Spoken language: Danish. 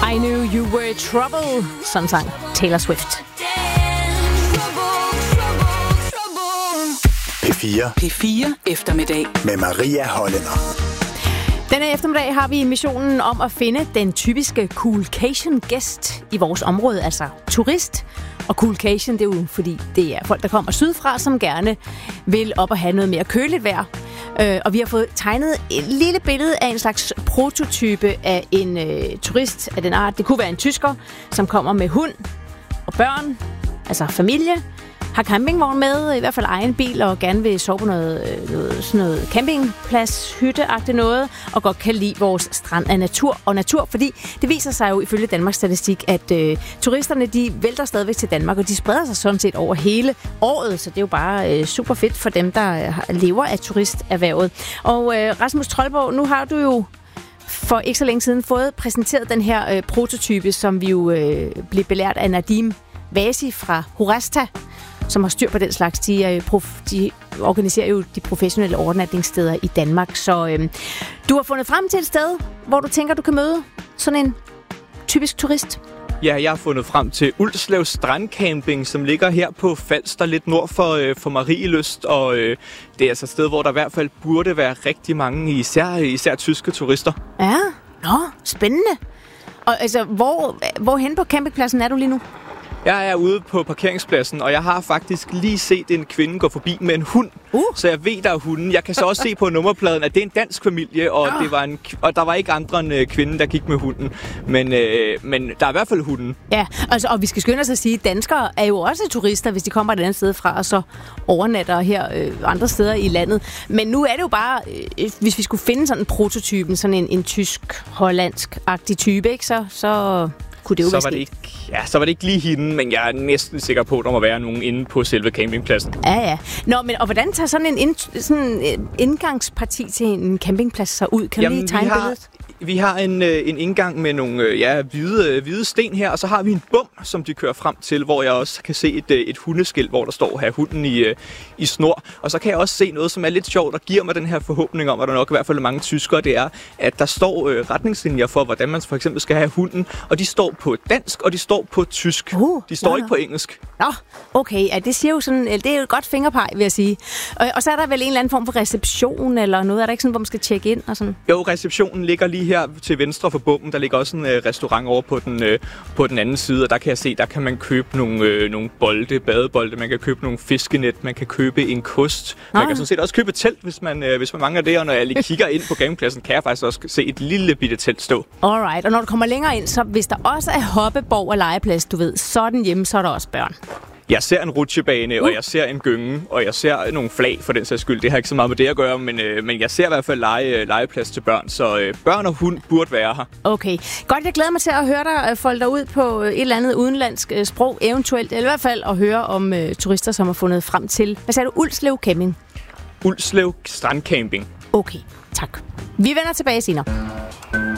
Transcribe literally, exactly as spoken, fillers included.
I knew you were trouble, sådan sang Taylor Swift. P fire. P fire eftermiddag Med Maria Hollænder. Denne eftermiddag har vi missionen om at finde den typiske Coolcation-gæst i vores område, altså turist. Og Coolcation, det er jo fordi, det er folk, der kommer sydfra, som gerne vil op og have noget mere køligt vejr. Øh, og vi har fået tegnet et lille billede af en slags prototype af en øh, turist af den art. Det kunne være en tysker, som kommer med hund og børn, altså familie, har campingvogn med, i hvert fald egen bil, og gerne vil sove på noget, noget, sådan noget campingplads, hytteagtigt noget, og godt kan lide vores strand af natur og natur, fordi det viser sig jo ifølge Danmarks Statistik, at øh, turisterne, de vælter stadigvæk til Danmark, og de spreder sig sådan set over hele året, så det er jo bare øh, super fedt for dem, der øh, lever af turisterhvervet. Og øh, Rasmus Troldborg, nu har du jo for ikke så længe siden fået præsenteret den her øh, prototype, som vi jo øh, blev belært af Nadim Vasi fra Horesta, som har styr på den slags. De, er prof- de organiserer jo de professionelle overnatningssteder i Danmark. Så øhm, du har fundet frem til et sted, hvor du tænker, du kan møde sådan en typisk turist. Ja, jeg har fundet frem til Ulslev Strandcamping, som ligger her på Falster, lidt nord for, øh, for Marielyst. Og øh, det er altså et sted, hvor der i hvert fald burde være rigtig mange, især, især tyske turister. Ja, nå, spændende. Og altså, hvor, hvorhen på campingpladsen er du lige nu? Jeg er ude på parkeringspladsen, og jeg har faktisk lige set en kvinde gå forbi med en hund. Uh. Så jeg ved, der er hunden. Jeg kan så også se på nummerpladen, at det er en dansk familie, og, oh. det var en, og der var ikke andre end kvinde, der gik med hunden. Men, øh, men der er i hvert fald hunden. Ja, altså, og vi skal skynde os at sige, at danskere er jo også turister, hvis de kommer et andet sted fra, og så overnatter her øh, andre steder i landet. Men nu er det jo bare, øh, hvis vi skulle finde sådan en prototypen, sådan en, en tysk-hollandsk-agtig type, ikke, så... så det så, var det ikke, ja, så var det ikke lige hende, men jeg er næsten sikker på, at der må være nogen inde på selve campingpladsen. Ja, ja. Nå, men og hvordan tager sådan en ind, sådan indgangsparti til en campingplads så ud? Kan du lige tegne billedet? Vi har en, en indgang med nogle ja, hvide, hvide sten her, og så har vi en bum, som de kører frem til, hvor jeg også kan se et, et hundeskilt, hvor der står her hunden i, i snor. Og så kan jeg også se noget, som er lidt sjovt, og giver mig den her forhåbning om, at der nok i hvert fald mange tyskere, det er, at der står øh, retningslinjer for, hvordan man for eksempel skal have hunden, og de står på dansk, og de står på tysk. Uh, de står ja. ikke på engelsk. Nå, okay. Ja, det siger jo sådan, det er jo et godt fingerpeg, vil jeg sige. Og, og så er der vel en eller anden form for reception, eller noget, er der ikke sådan, hvor man skal tjekke ind og sådan? Jo, receptionen ligger lige her til venstre for bommen. Der ligger også en øh, restaurant over på den, øh, på den anden side, og der kan jeg se, der kan man købe nogle, øh, nogle bolde, badebolde, man kan købe nogle fiskenet, man kan købe en kost. Man ah. kan sådan set også købe et telt, hvis man, øh, hvis man mangler det, og når jeg lige kigger ind på campingpladsen, kan jeg faktisk også se et lille bitte telt stå. Alright, og når du kommer længere ind, så hvis der også er hoppeborg og legeplads, du ved, så er den hjemme, så er der også børn. Jeg ser en rutsjebane, uh. og jeg ser en gynge, og jeg ser nogle flag for den sags skyld. Det har ikke så meget med det at gøre, men, øh, men jeg ser i hvert fald lege, legeplads til børn, så øh, børn og hund burde være her. Okay. Godt, jeg glæder mig til at høre dig folde dig ud på et eller andet udenlandsk øh, sprog, eventuelt, eller i hvert fald at høre om øh, turister, som har fundet frem til, hvad sagde du, Ulslev Camping? Ulslev Strandcamping. Okay, tak. Vi vender tilbage senere.